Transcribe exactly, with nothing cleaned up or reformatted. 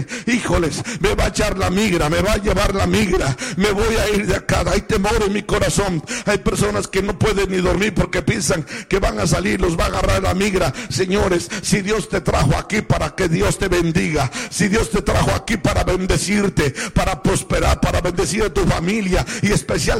híjoles, me va a echar la migra, me va a llevar la migra, me voy a ir de acá. Hay temor en mi corazón. Hay personas que no pueden ni dormir porque piensan que van a salir, los va a agarrar la migra. Señores, si Dios te trajo aquí para que Dios te bendiga, si Dios te trajo aquí para bendecirte, para prosperar, para bendecir a tu familia y especialmente